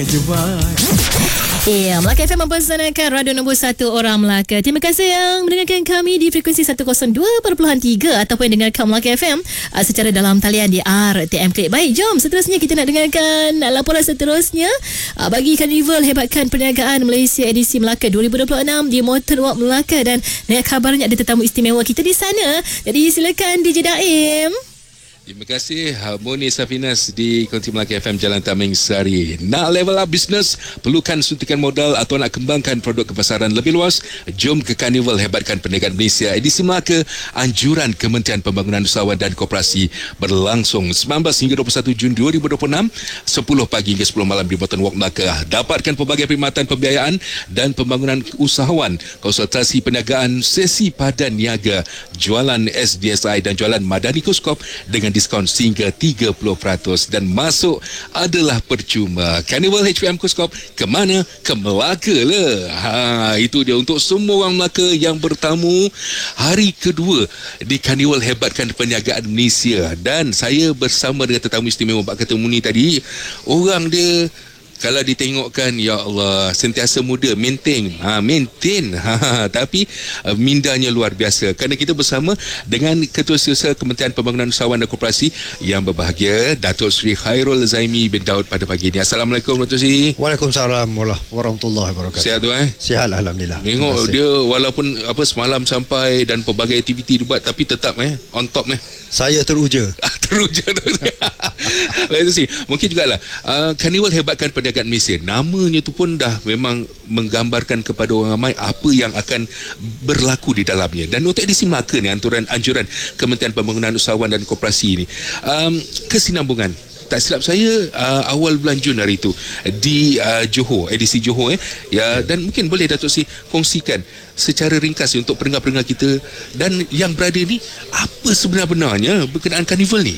Ya, Melaka FM mempersembahkan radio nombor 1 orang Melaka. Terima kasih yang mendengarkan kami di frekuensi 102.3 ataupun dengarkan Melaka FM secara dalam talian di RTM Klik. Baik, jom seterusnya kita nak dengarkan laporan seterusnya bagi Karnival Hebatkan Perniagaan Malaysia edisi Melaka 2026 di Motor Walk Melaka, dan dengan kabarnya ada tetamu istimewa kita di sana. Jadi silakan DJ Daim. Terima kasih Harmoni Safinas di Konti Melaka FM Jalan Taming Sari. Nak level up bisnes, perlukan suntikan modal atau nak kembangkan produk ke pasaran lebih luas? Jom ke Karnival Hebatkan Perniagaan Malaysia edisi Melaka. Anjuran Kementerian Pembangunan Usahawan dan Koperasi berlangsung 19 hingga 21 Jun 2026, 10 pagi hingga 10 malam di Motor Walk Melaka. Dapatkan pelbagai perkhidmatan pembiayaan dan pembangunan usahawan, konsultasi perniagaan, sesi padan niaga, jualan SDSI dan jualan Madani Kuskop dengan diskaun sehingga 30% dan masuk adalah percuma. Karnival HPM Kuskop ke mana? Ke Melaka lah. Itu dia untuk semua orang Melaka yang bertamu hari kedua di Karnival Hebatkan Perniagaan Malaysia. Dan saya bersama dengan tetamu istimewa Pak Ketua Muni tadi. Orang dia kalau ditengokkan, ya Allah, sentiasa muda, maintain. Tapi mindanya luar biasa. Kerana kita bersama dengan Ketua Setiausaha Kementerian Pembangunan Usahawan dan Koperasi yang berbahagia, Datuk Seri Khairul Zaimi bin Daud pada pagi ini. Assalamualaikum Datuk Seri. Waalaikumsalam warahmatullahi wabarakatuh. Sihat tu Sihat alhamdulillah. Tengok dia walaupun semalam sampai dan pelbagai aktiviti dibuat, tapi tetap on top Saya teruja. Teruja tu. Itu sih. Mungkin jugalah Karnival Hebatkan Perniagaan Malaysia, namanya tu pun dah memang menggambarkan kepada orang ramai apa yang akan berlaku di dalamnya. Dan untuk edisi Melaka ni, anjuran Kementerian Pembangunan Usahawan dan Koperasi ni, kesinambungan, tak silap saya awal bulan Jun hari itu di Johor, edisi Johor ya, dan mungkin boleh Datuk Seri kongsikan secara ringkas untuk pendengar-pendengar kita dan yang berada ni, apa sebenarnya berkenaan karnival ni?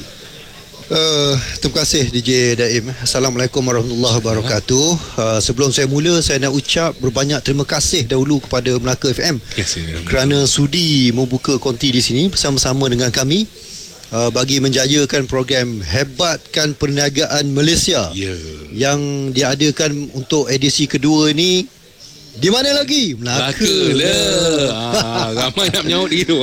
Terima kasih DJ Daim. Assalamualaikum warahmatullahi wabarakatuh. Sebelum saya mula, saya nak ucap berbanyak terima kasih dahulu kepada Melaka FM kerana sudi membuka konti di sini bersama-sama dengan kami bagi menjayakan program Hebatkan Perniagaan Malaysia yang diadakan untuk edisi kedua ini. Di mana lagi? Melaka lah. Ramai nak menyahut itu.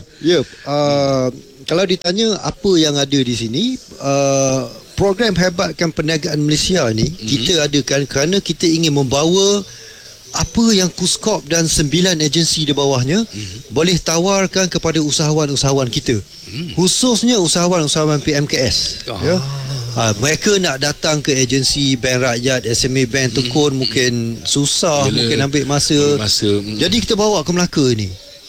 Kalau ditanya apa yang ada di sini, program Hebatkan Perniagaan Malaysia ni kita adakan kerana kita ingin membawa apa yang Kuskop dan 9 agensi di bawahnya boleh tawarkan kepada usahawan-usahawan kita, khususnya usahawan-usahawan PMKS. Mereka nak datang ke agensi Bank Rakyat, SME Bank Tekun mungkin susah, mungkin ambil masa. Jadi kita bawa ke Melaka ni.